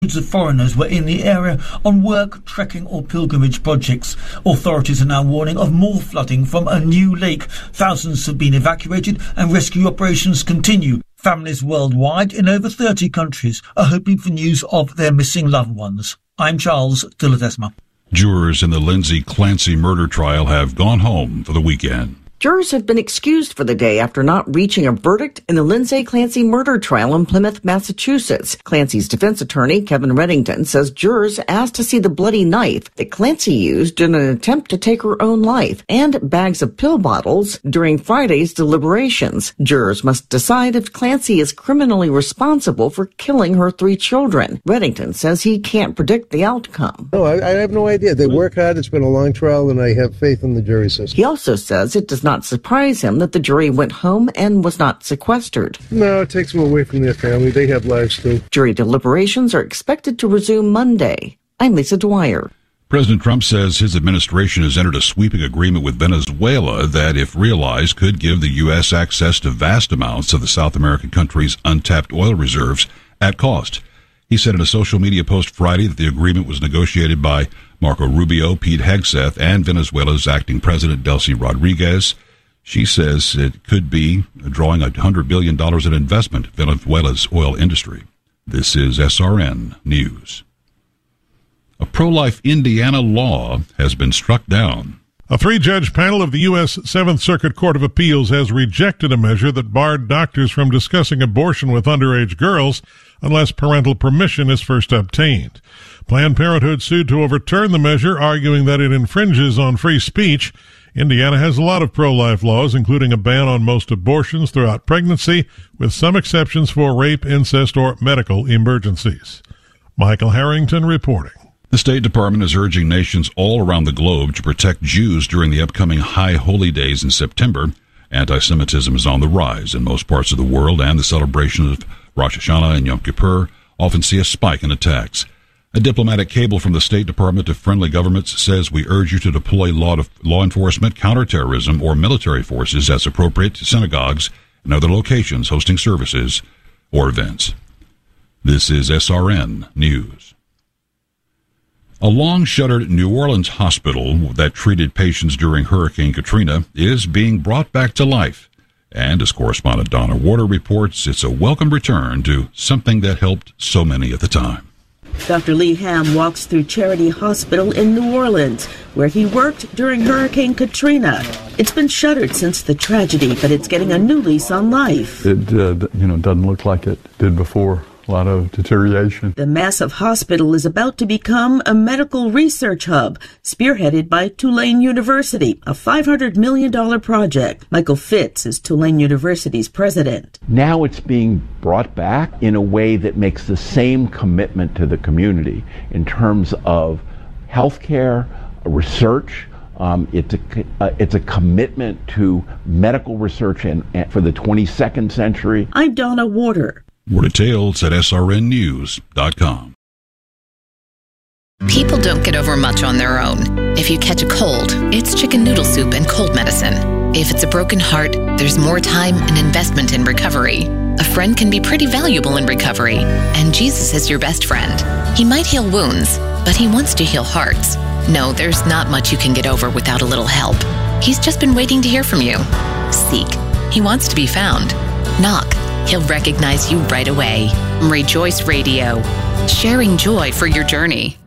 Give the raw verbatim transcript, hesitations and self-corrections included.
Hundreds of foreigners were in the area on work, trekking or pilgrimage projects. Authorities are now warning of more flooding from a new lake. Thousands have been evacuated and rescue operations continue. Families worldwide in over thirty countries are hoping for news of their missing loved ones. I'm Charles de Ledesma. Jurors in the Lindsay Clancy murder trial have gone home for the weekend. Jurors have been excused for the day after not reaching a verdict in the Lindsay Clancy murder trial in Plymouth, Massachusetts. Clancy's defense attorney, Kevin Reddington, says jurors asked to see the bloody knife that Clancy used in an attempt to take her own life and bags of pill bottles during Friday's deliberations. Jurors must decide if Clancy is criminally responsible for killing her three children. Reddington says he can't predict the outcome. No, I, I have no idea. They work hard. It's been a long trial, and I have faith in the jury system. He also says it does not not surprise him that the jury went home and was not sequestered. No, it takes them away from their family. They have lives too. Jury deliberations are expected to resume Monday. I'm Lisa Dwyer. President Trump says his administration has entered a sweeping agreement with Venezuela that, if realized, could give the U S access to vast amounts of the South American country's untapped oil reserves at cost. He said in a social media post Friday that the agreement was negotiated by Marco Rubio, Pete Hegseth, and Venezuela's acting president, Delcy Rodriguez. She says it could be drawing one hundred billion dollars in investment in Venezuela's oil industry. This is S R N News. A pro-life Indiana law has been struck down. A three-judge panel of the U S Seventh Circuit Court of Appeals has rejected a measure that barred doctors from discussing abortion with underage girls unless parental permission is first obtained. Planned Parenthood sued to overturn the measure, arguing that it infringes on free speech. Indiana has a lot of pro-life laws, including a ban on most abortions throughout pregnancy, with some exceptions for rape, incest, or medical emergencies. Michael Harrington reporting. The State Department is urging nations all around the globe to protect Jews during the upcoming high holy days in September. Anti-Semitism is on the rise in most parts of the world, and the celebration of Rosh Hashanah and Yom Kippur often see a spike in attacks. A diplomatic cable from the State Department to friendly governments says we urge you to deploy law, law enforcement, counterterrorism, or military forces as appropriate to synagogues and other locations hosting services or events. This is S R N News. A long-shuttered New Orleans hospital that treated patients during Hurricane Katrina is being brought back to life. And as correspondent Donna Warder reports, it's a welcome return to something that helped so many at the time. Doctor Lee Ham walks through Charity Hospital in New Orleans, where he worked during Hurricane Katrina. It's been shuttered since the tragedy, but it's getting a new lease on life. It, uh, you know, doesn't look like it did before. A lot of deterioration. The massive hospital is about to become a medical research hub, spearheaded by Tulane University, a five hundred million dollars project. Michael Fitz is Tulane University's president. Now it's being brought back in a way that makes the same commitment to the community in terms of healthcare, research. Um, it's a uh, it's a commitment to medical research and, and for the twenty-second century. I'm Donna Warder. More details at S R N news dot com. People don't get over much on their own. If you catch a cold, it's chicken noodle soup and cold medicine. If it's a broken heart, there's more time and investment in recovery. A friend can be pretty valuable in recovery, and Jesus is your best friend. He might heal wounds, but he wants to heal hearts. No, there's not much you can get over without a little help. He's just been waiting to hear from you. Seek. He wants to be found. Knock. He'll recognize you right away. Rejoice Radio, sharing joy for your journey.